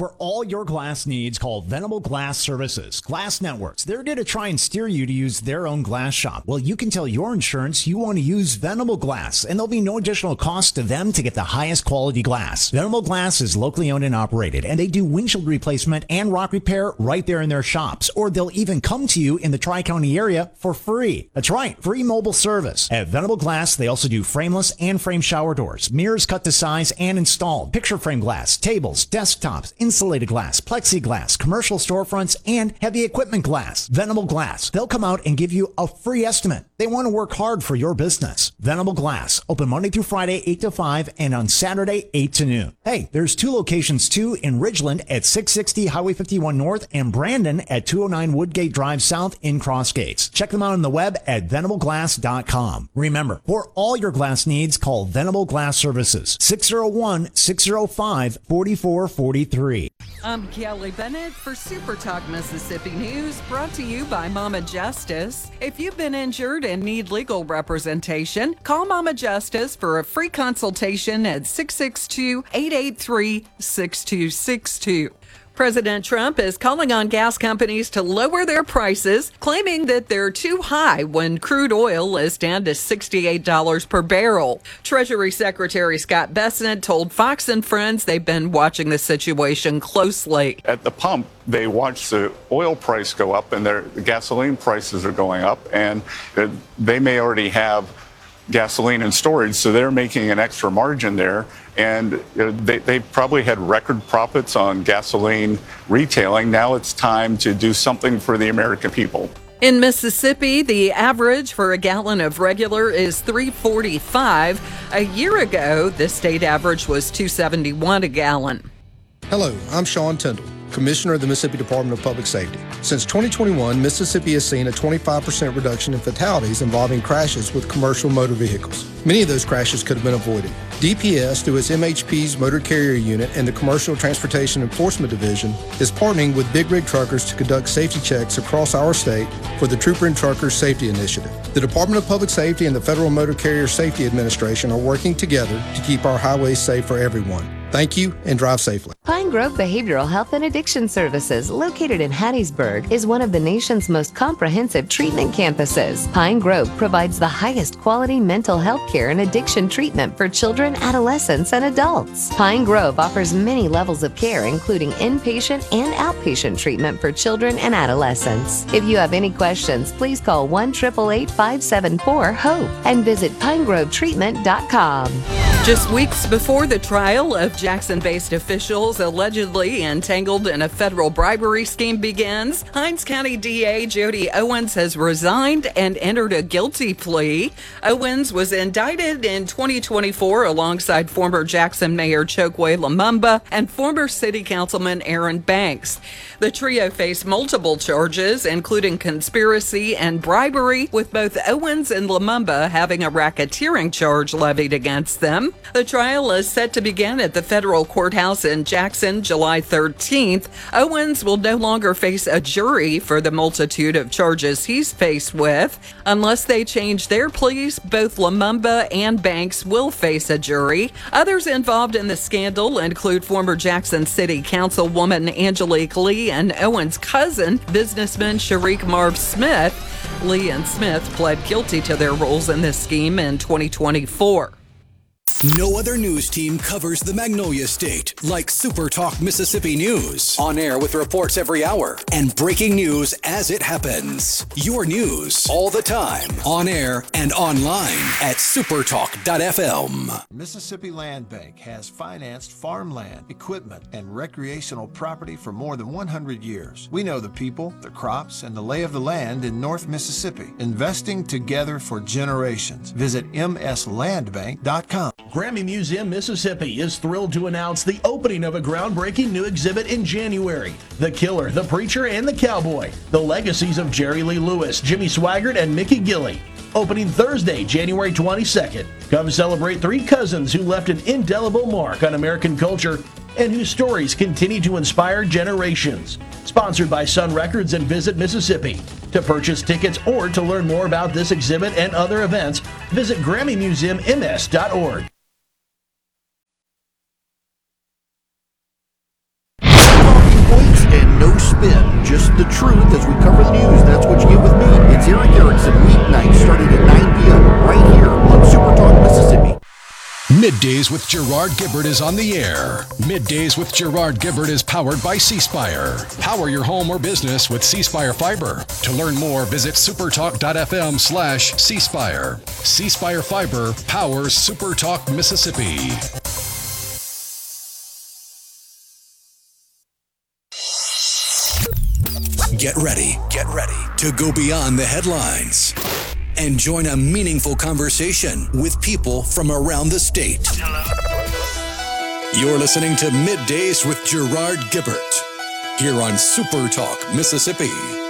For all your glass needs, call Venable Glass Services. Glass Networks. They're going to try and steer you to use their own glass shop. Well, you can tell your insurance you want to use Venable Glass, and there'll be no additional cost to them to get the highest quality glass. Venable Glass is locally owned and operated, and they do windshield replacement and rock repair right there in their shops, or they'll even come to you in the Tri-County area for free. That's right, free mobile service. At Venable Glass, they also do frameless and frame shower doors, mirrors cut to size and installed, picture frame glass, tables, desktops, insulated glass, plexiglass, commercial storefronts, and heavy equipment glass. Venable Glass. They'll come out and give you a free estimate. They want to work hard for your business. Venable Glass. Open Monday through Friday, 8 to 5, and on Saturday, 8 to noon. Hey, there's 2 locations too, in Ridgeland at 660 Highway 51 North and Brandon at 209 Woodgate Drive South in Cross Gates. Check them out on the web at venableglass.com. Remember, for all your glass needs, call Venable Glass Services. 601-605-4443. I'm Kelly Bennett for Super Talk Mississippi News, brought to you by Mama Justice. If you've been injured and need legal representation, call Mama Justice for a free consultation at 662-883-6262. President Trump is calling on gas companies to lower their prices, claiming that they're too high when crude oil is down to $68 per barrel. Treasury Secretary Scott Bessent told Fox and Friends they've been watching the situation closely. At the pump, they watch the oil price go up and the gasoline prices are going up, and they may already have gasoline in storage, so they're making an extra margin there. And they probably had record profits on gasoline retailing. Now it's time to do something for the American people. In Mississippi, the average for a gallon of regular is $3.45. A year ago, the state average was $2.71 a gallon. Hello, I'm Sean Tyndall, Commissioner of the Mississippi Department of Public Safety. Since 2021, Mississippi has seen a 25% reduction in fatalities involving crashes with commercial motor vehicles. Many of those crashes could have been avoided. DPS, through its MHP's Motor Carrier Unit and the Commercial Transportation Enforcement Division, is partnering with Big Rig Truckers to conduct safety checks across our state for the Trooper and Truckers Safety Initiative. The Department of Public Safety and the Federal Motor Carrier Safety Administration are working together to keep our highways safe for everyone. Thank you, and drive safely. Pine Grove Behavioral Health and Addiction Services, located in Hattiesburg, is one of the nation's most comprehensive treatment campuses. Pine Grove provides the highest quality mental health care and addiction treatment for children, adolescents, and adults. Pine Grove offers many levels of care, including inpatient and outpatient treatment for children and adolescents. If you have any questions, please call 1-888-574-HOPE and visit pinegrovetreatment.com. Just weeks before the trial of Jackson-based officials allegedly entangled in a federal bribery scheme begins, Hinds County DA Jody Owens has resigned and entered a guilty plea. Owens was indicted in 2024 alongside former Jackson Mayor Chokwe Lumumba and former City Councilman Aaron Banks. The trio faced multiple charges, including conspiracy and bribery, with both Owens and Lumumba having a racketeering charge levied against them. The trial is set to begin at the federal courthouse in Jackson July 13th. Owens will no longer face a jury for the multitude of charges he's faced with. Unless they change their pleas, both Lumumba and Banks will face a jury. Others involved in the scandal include former Jackson City Councilwoman Angelique Lee and Owens' cousin, businessman Sharik Marv Smith. Lee and Smith pled guilty to their roles in this scheme in 2024. No other news team covers the Magnolia State like Super Talk Mississippi News. On air with reports every hour and breaking news as it happens. Your news all the time. On air and online at supertalk.fm. Mississippi Land Bank has financed farmland, equipment, and recreational property for more than 100 years. We know the people, the crops, and the lay of the land in North Mississippi. Investing together for generations. Visit mslandbank.com. Grammy Museum Mississippi is thrilled to announce the opening of a groundbreaking new exhibit in January. The Killer, the Preacher, and the Cowboy. The legacies of Jerry Lee Lewis, Jimmy Swaggart, and Mickey Gilley. Opening Thursday, January 22nd. Come celebrate three cousins who left an indelible mark on American culture and whose stories continue to inspire generations. Sponsored by Sun Records and Visit Mississippi. To purchase tickets or to learn more about this exhibit and other events, visit GrammyMuseumMS.org. spin, just the truth as we cover the news. That's what you get with me. It's Eric Erickson, weeknights starting at 9 p.m. right here on Super Talk Mississippi. Middays with Gerard Gibbert is on the air. Middays with Gerard Gibbert is powered by C-Spire. Power your home or business with C-Spire Fiber. To learn more, visit supertalk.fm/C-Spire. C-Spire Fiber powers Super Talk Mississippi. Get ready to go beyond the headlines and join a meaningful conversation with people from around the state. You're listening to Middays with Gerard Gibbert here on Super Talk Mississippi.